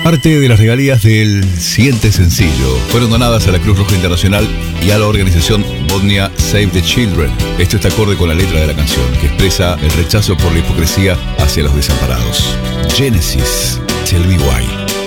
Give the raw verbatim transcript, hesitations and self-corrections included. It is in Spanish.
Parte de las regalías del siguiente sencillo fueron donadas a la Cruz Roja Internacional y a la organización Bosnia Save the Children. Esto está acorde con la letra de la canción, que expresa el rechazo por la hipocresía hacia los desamparados. Genesis, Tell Me Why.